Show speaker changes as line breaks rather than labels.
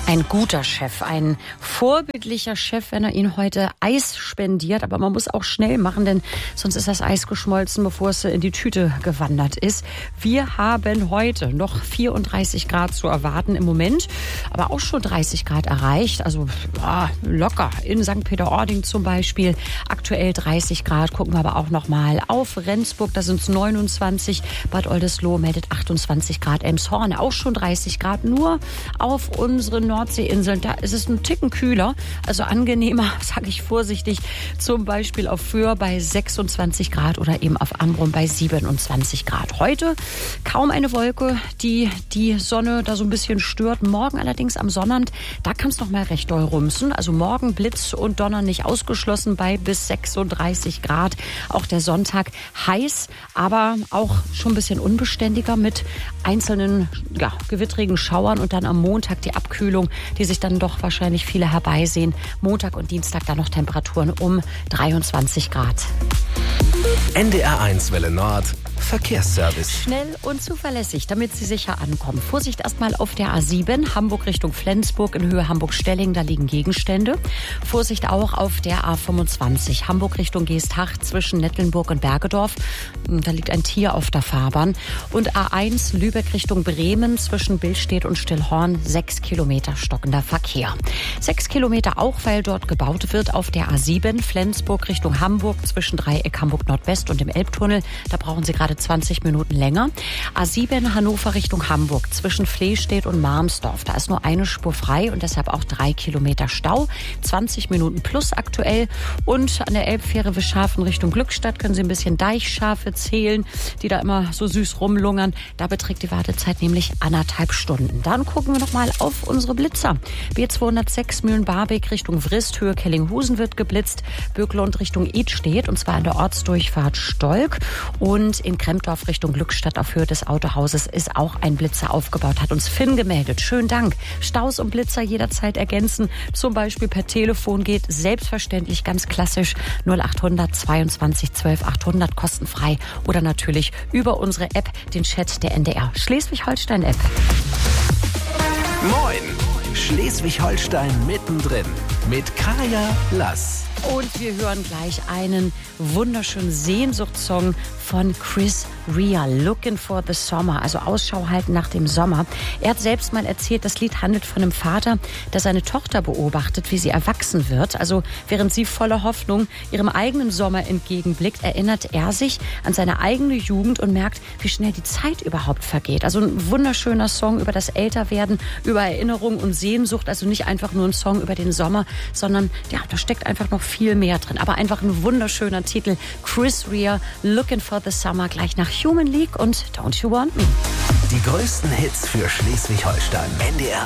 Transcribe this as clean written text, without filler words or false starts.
Ein guter Chef, ein vorbildlicher Chef, wenn er Ihnen heute Eis spendiert. Aber man muss auch schnell machen, denn sonst ist das Eis geschmolzen, bevor es in die Tüte gewandert ist. Wir haben heute noch 34 Grad zu erwarten im Moment, aber auch schon 30 Grad erreicht. Also locker in St. Peter-Ording zum Beispiel. Aktuell 30 Grad. Gucken wir aber auch noch mal auf Rendsburg. Da sind es 29. Bad Oldesloe meldet 28 Grad. Elmshorn auch schon 30 Grad. Nur auf unseren Nordseeinseln, da ist es ein Ticken kühler, also angenehmer, sage ich vorsichtig, zum Beispiel auf Föhr bei 26 Grad oder eben auf Amrum bei 27 Grad. Heute kaum eine Wolke, die Sonne da so ein bisschen stört. Morgen allerdings am Sonnabend, da kann es noch mal recht doll rumsen. Also morgen Blitz und Donner nicht ausgeschlossen bei bis 36 Grad. Auch der Sonntag heiß, aber auch schon ein bisschen unbeständiger mit einzelnen gewittrigen Schauern und dann am Montag die Abkühlung, die sich dann doch wahrscheinlich viele herbeisehen. Montag und Dienstag dann noch Temperaturen um 23 Grad.
NDR1 Welle Nord. Verkehrsservice.
Schnell und zuverlässig, damit Sie sicher ankommen. Vorsicht erstmal auf der A7, Hamburg Richtung Flensburg in Höhe Hamburg-Stelling, da liegen Gegenstände. Vorsicht auch auf der A25, Hamburg Richtung Geesthacht zwischen Nettlenburg und Bergedorf. Da liegt ein Tier auf der Fahrbahn. Und A1 Lübeck Richtung Bremen zwischen Billstedt und Stillhorn, 6 Kilometer stockender Verkehr. 6 Kilometer auch, weil dort gebaut wird auf der A7 Flensburg Richtung Hamburg zwischen Dreieck Hamburg Nordwest und dem Elbtunnel. Da brauchen Sie gerade 20 Minuten länger. A7 Hannover Richtung Hamburg zwischen Flehstedt und Marmsdorf. Da ist nur eine Spur frei und deshalb auch 3 Kilometer Stau. 20 Minuten plus aktuell. Und an der Elbfähre Wischhafen Richtung Glückstadt können Sie ein bisschen Deichschafe zählen, die da immer so süß rumlungern. Da beträgt die Wartezeit nämlich 1,5 Stunden. Dann gucken wir noch mal auf unsere Blitzer. B206 Mühlen-Barmbek Richtung Vrist, Höhe Kellinghusen wird geblitzt. Böklund Richtung Idstedt und zwar an der Ortsdurchfahrt Stolk. Und in Kremdorf Richtung Glückstadt auf Höhe des Autohauses ist auch ein Blitzer aufgebaut, hat uns Finn gemeldet. Schönen Dank. Staus und Blitzer jederzeit ergänzen, zum Beispiel per Telefon geht selbstverständlich ganz klassisch 0800 22 12 800 kostenfrei oder natürlich über unsere App, den Chat der NDR Schleswig-Holstein-App.
Moin! Schleswig-Holstein mittendrin mit Kaya Lass.
Und wir hören gleich einen wunderschönen Sehnsuchtssong von Chris Rea, Looking for the Summer, also Ausschau halten nach dem Sommer. Er hat selbst mal erzählt, das Lied handelt von einem Vater, der seine Tochter beobachtet, wie sie erwachsen wird. Also während sie voller Hoffnung ihrem eigenen Sommer entgegenblickt, erinnert er sich an seine eigene Jugend und merkt, wie schnell die Zeit überhaupt vergeht. Also ein wunderschöner Song über das Älterwerden, über Erinnerung und Sehnsucht. Also nicht einfach nur ein Song über den Sommer, sondern ja, da steckt einfach noch viel mehr drin. Aber einfach ein wunderschöner Titel. Chris Rea, Looking for the Summer, gleich nach Human League und Don't You Want Me.
Die größten Hits für Schleswig-Holstein. NDR